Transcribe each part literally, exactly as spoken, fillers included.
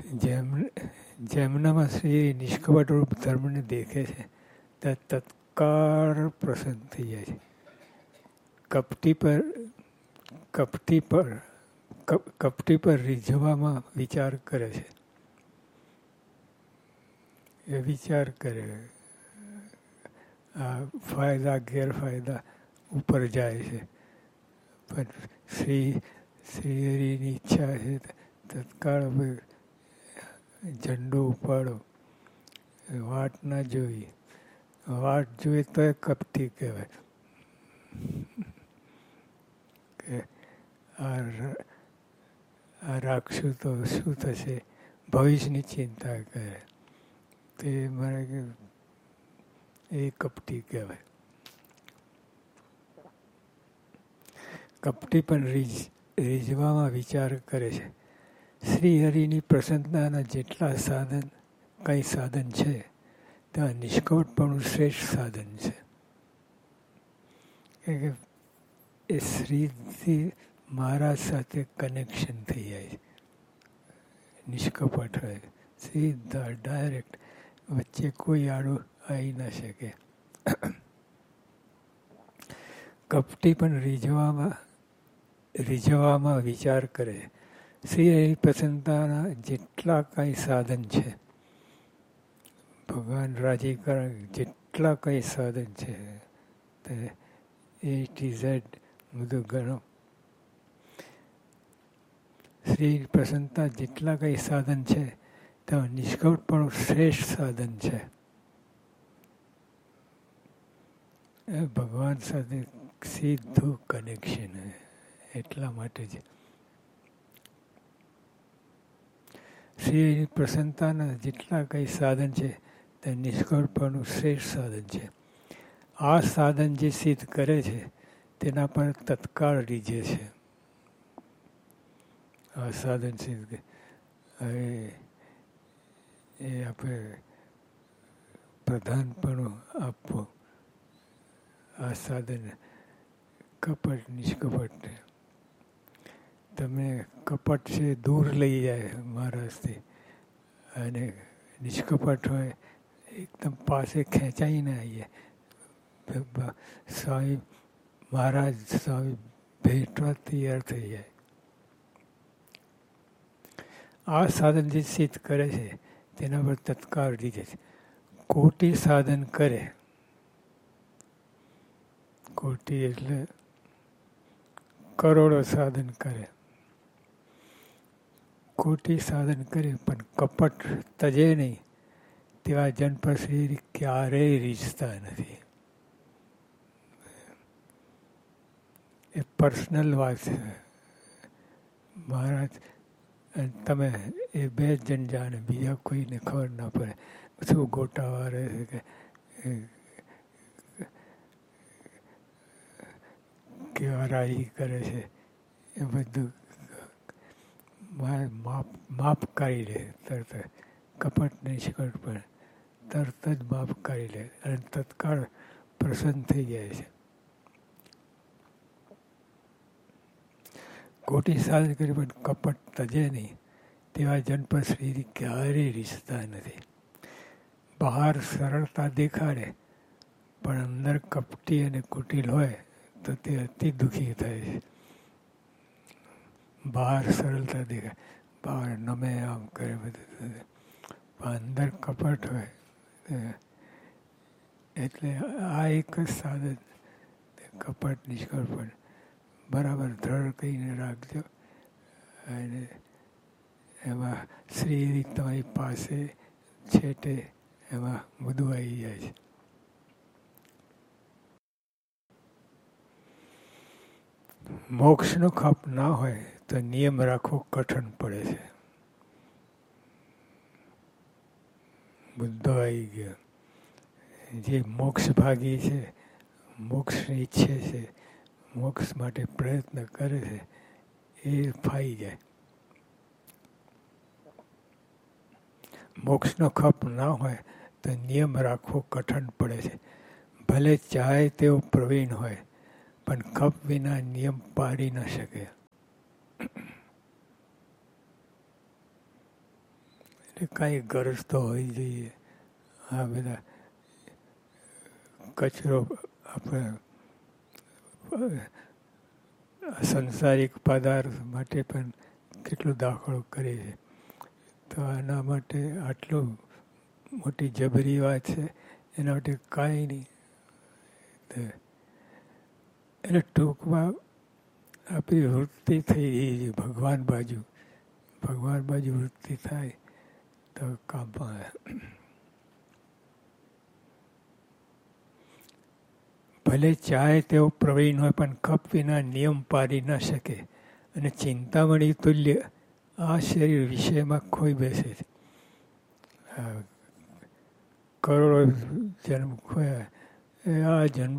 જેમ જેમનામાં શ્રી નિષ્કપટ રૂપ ધર્મને દેખે છે ત્યાં તત્કાળ પ્રસન્ન થઈ જાય છે. કપટી પર કપટી પર કપટી પર રીઝવવામાં વિચાર કરે છે. એ વિચાર કરે, આ ફાયદા ગેરફાયદા ઉપર જાય છે. પણ શ્રી શ્રી હરિની ઈચ્છા છે તત્કાળ ઝંડો ઉપાડો, વાટ ના જોઈ. વાટ જોઈએ તો એ કપટી કહેવાય કે આ આ રાખશું તો શું થશે, ભવિષ્યની ચિંતા કરે. તે મારે કે એ કપટી કહેવાય. કપટી પણ રીઝ રીઝવામાં વિચાર કરે છે. શ્રી હરિની પ્રસન્નતાના જેટલા સાધન કંઈ સાધન છે ત્યાં નિષ્કપટપણું શ્રેષ્ઠ સાધન છે. કે એ શ્રીથી મહારાજ સાથે કનેક્શન થઈ જાય છે. નિષ્કપટ હોય, સીધા ડાયરેક્ટ, વચ્ચે કોઈ આડું આવી ના શકે. કપટી પણ રીઝવામાં રીઝવવામાં વિચાર કરે. શ્રી હરિ પ્રસન્નતાના જેટલા કાંઈ સાધન છે, ભગવાન રાજી કરે જેટલા કંઈ સાધન છે તે એ ટી ઝેડ બધું ગણો. શ્રી પ્રસન્નતા જેટલા કંઈ સાધન છે તો નિષ્કપટપણું શ્રેષ્ઠ સાધન છે. એ ભગવાન સાથે સીધું કનેક્શન, એટલા માટે જ શ્રી પ્રસન્નતાના જેટલા કંઈ સાધન છે તે નિષ્કપટપણું શ્રેષ્ઠ સાધન છે. આ સાધન જે સિદ્ધ કરે છે તેના પર તત્કાળ રીઝે છે. આ સાધન સિદ્ધ હવે એ આપણે પ્રધાનપણું આપવું, આ સાધન કપટ નિષ્કપટ તમે કપટ છે દૂર લઈ જાય મહારાજથી, અને નિષ્કપટ હોય એકદમ પાસે ખેંચાઈને આવીએ. સ્વામી મહારાજ સ્વામી ભેટવા તૈયાર થઈ જાય. આ સાધન જે સિદ્ધ કરે છે તેના પર તત્કાળ રીઝે છે. કોટી સાધન કરે, કોટી એટલે કરોડો સાધન કરે, કોટી સાધન કરે પણ કપટ તજે નહીં તેવા જન પર શ્રી ક્યારેય રીઝતા નથી. એ પર્સનલ વાત છે. મહારાજ તમે એ બે જ જણ જાણે, બીજા કોઈને ખબર ના પડે. શું ગોટાવા રહે છે કે કેવા રાજી કરે છે, એ બધું માપ માપ કાઢી લે તરત. કપટ નિષ્કપટ પણ તરત જ માપ કાઢી લે અને તત્કાળ પ્રસન્ન થઈ જાય છે. ખોટી સાધન કરી પણ કપટ તજે નહીં તેવા જન પર શ્રી ક્યારેય રીઝતા નથી. બહાર સરળતા દેખાડે પણ અંદર કપટી અને કુટિલ હોય તો તે અતિ દુઃખી થાય છે. બહાર સરળતા દેખાય, બહાર નમે આમ કરે બધું, અંદર કપટ હોય. એટલે આ એક જ સાધન કપટ નિષ્કપટ બરાબર દ્રઢ કહીને રાખજો, અને એમાં શ્રી તમારી પાસે છેટે એમાં બધું આવી જાય છે. મોક્ષનો ખપ ના હોય તો નિયમ રાખવો કઠણ પડે છે. બુદ્ધો આવી ગયો. જે મોક્ષ ભાગી છે, મોક્ષ ઈચ્છે છે, મોક્ષ માટે પ્રયત્ન કરે છે, એ ફાઈ જાય. મોક્ષનો ખપ ના હોય તો નિયમ રાખવો કઠણ પડે છે. ભલે ચાહે તેવો પ્રવીણ હોય પણ ખપ વિના નિયમ પાડી ન શકે. એટલે કાંઈ ગરજ તો હોવી જોઈએ. આ બધા કચરો આપણે સંસારિક પદાર્થ માટે પણ કેટલો દાખલો કરે છે. તો આના માટે આટલું મોટી જબરી વાત છે, એના માટે કાંઈ નહીં. એટલે ટૂંકમાં આપણી વૃત્તિ થઈ ગઈ છે ભગવાન બાજુ. ભગવાન બાજુ વૃત્તિ થાય તો કામમાં આવે. ભલે ચાહે તેઓ પ્રવીણ હોય પણ કપ વિના નિયમ પાડી ન શકે. અને ચિંતામણી તુલ્ય આ શરીર વિષયમાં ખોઈ બેસે છે. કરોડો જન્મ ખોયા, આ જન્મ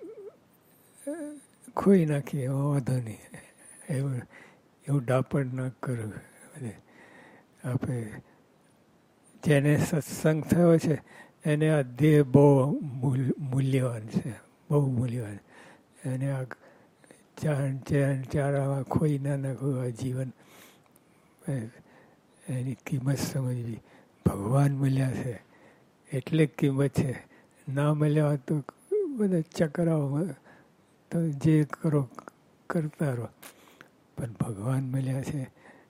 ખોઈ નાખીએ, એમાં વાંધો નહીં. એવું એવું ડાપણ ન કરવું. આપણે જેને સત્સંગ થયો છે એને આ દેહ બહુ મૂલ્યવાન છે, બહુ મૂલ્યવાન. એને આ ચાર ચાર ચારામાં ખોઈ ના નાખવું. આ જીવન એની કિંમત સમજવી. ભગવાન મળ્યા છે એટલે કિંમત છે. ના મળ્યા હોય તો બધા ચકરાઓમાં તો જે કરો કરતા રહો. પણ ભગવાન મળ્યા છે.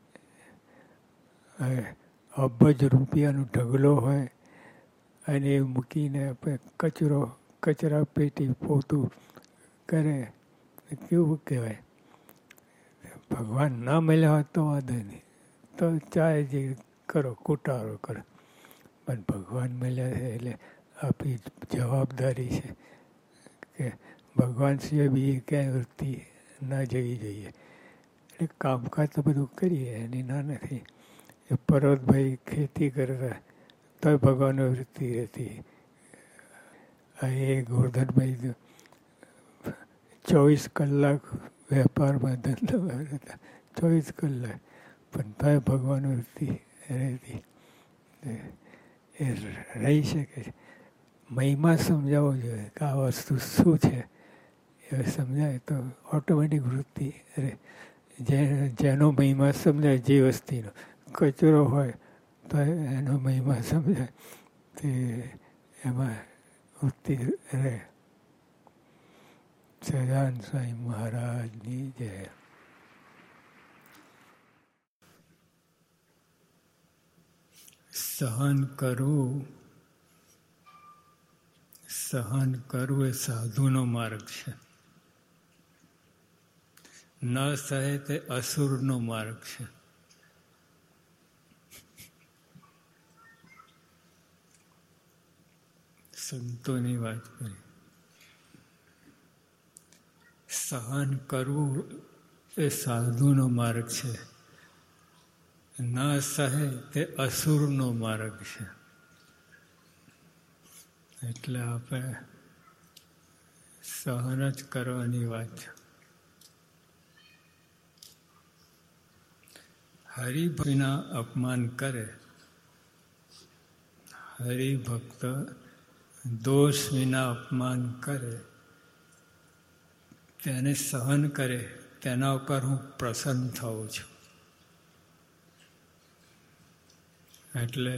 હવે અબજ રૂપિયાનો ઢગલો હોય અને એ મૂકીને આપણે કચરો કચરા પેટી પોતું કરે, કેવું કહેવાય. ભગવાન ના મળ્યા હોય તો વાંધો નહીં, તો ચાહે જે કરો, કુટારો કરો. પણ ભગવાન મળ્યા છે એટલે આપણી જવાબદારી છે કે ભગવાન સિવાય બીજી ક્યાંય વૃત્તિ ના જવી જોઈએ. એટલે કામકાજ તો બધું કરીએ, એની ના નથી. એ પર્વતભાઈ ખેતી કરતા તોય ભગવાનની વૃત્તિ હતી. એ ગોરધનભાઈ ચોવીસ કલાક વેપારમાં ધંધામાં હતા, ચોવીસ કલાક, પણ તોય ભગવાનની વૃત્તિ રહેતી. એ રહી શકે છે. મહિમા સમજાવવો જોઈએ કે આ વસ્તુ શું છે. એ સમજાય તો ઓટોમેટિક વૃત્તિ રહે. જે જેનો મહિમા સમજાય, જે વસ્તીનો કચરો હોય તો એનો મહિમા સમજાય, તે એમાં વૃત્તિ રહે. સહજાનંદ સ્વામી મહારાજની જય. સહન કરવું, સહન કરવું એ સાધુનો માર્ગ છે. ન સહે તે અસુરનો માર્ગ છે. સંતોની વાત કરી. સહન કરવું એ સાધુનો માર્ગ છે. ન સહે તે અસુરનો માર્ગ છે. એટલે આપણે સહન જ કરવાની વાત છે. હરિભક્તના અપમાન કરે, હરિભક્ત દોષ વિના અપમાન કરે, તેને સહન કરે, તેના ઉપર હું પ્રસન્ન થઉં છું. એટલે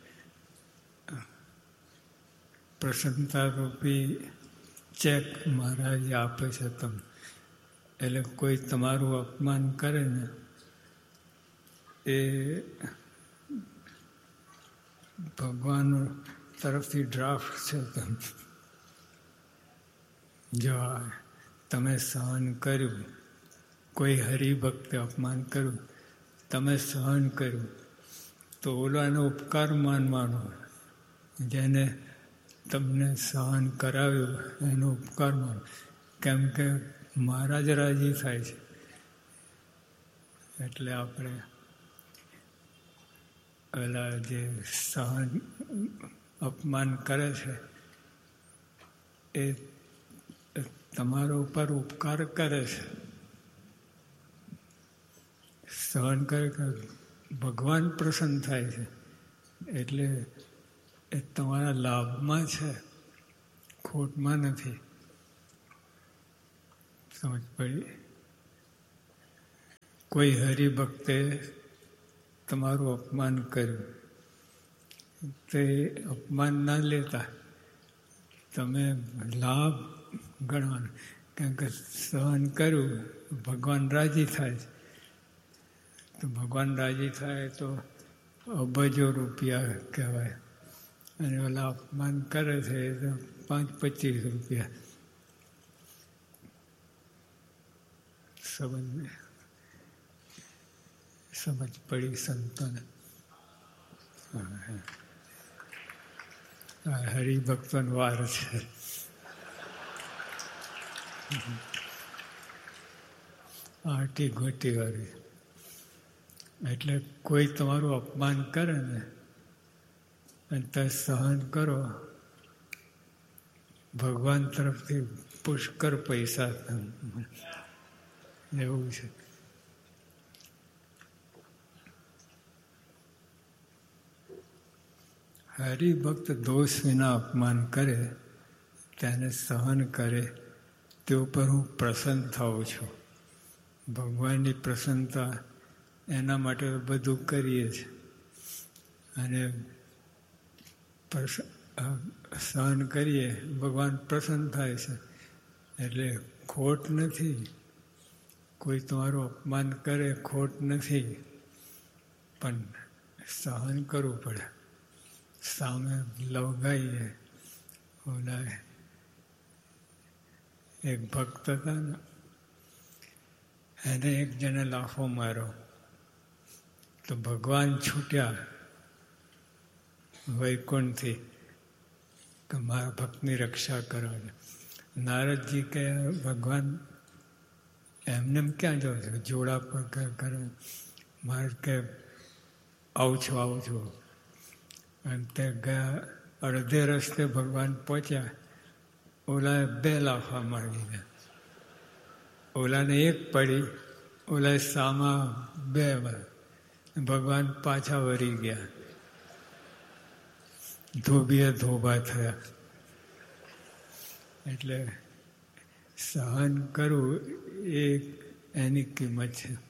પ્રસન્નતા રૂપી ચેક મહારાજ આપે છે તમને. એટલે કોઈ તમારું અપમાન કરે ને, એ ભગવાન તરફથી ડ્રાફ્ટ છે. તમે જો તમે સહન કર્યું, કોઈ હરિભક્તે અપમાન કર્યું, તમે સહન કર્યું, તો ઓલાનો ઉપકાર માનવાનો. જેને તમને સહન કરાવ્યું એનો ઉપકાર માનો. કેમ કે મહારાજ રાજી થાય છે. એટલે આપણે પેલા જે સહન અપમાન કરે છે એ તમારા ઉપર ઉપકાર કરે છે. સહન કરે કે ભગવાન પ્રસન્ન થાય છે. એટલે એ તમારા લાભમાં છે, ખોટમાં નથી. સમજ પડી? કોઈ હરિભક્તે તમારું અપમાન કર્યું, તે અપમાન ના લેતા, તમે લાભ ગણવાનો. કારણ કે સહન કર્યું ભગવાન રાજી થાય છે. તો ભગવાન રાજી થાય તો અબજો રૂપિયા કહેવાય, અને ઓલા અપમાન કરે છે તો પાંચ પચીસ રૂપિયા. સમજ સમજ પડી સંતોને. હરિભક્તોનો વાર છે. આટી ગોટી વાળી. એટલે કોઈ તમારું અપમાન કરે ને અને તમે સહન કરો, ભગવાન તરફથી પુષ્કળ પૈસા એવું છે. હરિભક્ત દોષ વિના અપમાન કરે, તેને સહન કરે, તે ઉપર હું પ્રસન્ન થાઉં છું. ભગવાનની પ્રસન્નતા એના માટે બધું કરીએ છીએ. અને સહન કરીએ, ભગવાન પ્રસન્ન થાય છે. એટલે ખોટ નથી. કોઈ તમારું અપમાન કરે ખોટ નથી, પણ સહન કરવું પડે. સામે લવગાઈએ. ઓલા એક ભક્ત હતા ને, એને એક જણે લાફો માર્યો તો ભગવાન છૂટ્યા વૈકુંઠથી કે મારા ભક્તની રક્ષા કરો. નારદજી કે ભગવાન એમને ક્યાં જાવ છો, જોડા પર કરે. મારે કે આવું છું આવું છું. અને તે ગયા, અડધે રસ્તે ભગવાન પહોંચ્યા. ઓલાએ બે લાફા મારી ગયા. ઓલાને એક પડી, ઓલાએ સામા બે વાર. ભગવાન પાછા વળી ગયા. ધોબીએ ધોબા થયા. એટલે સહન કરવું એ એની કિંમત છે.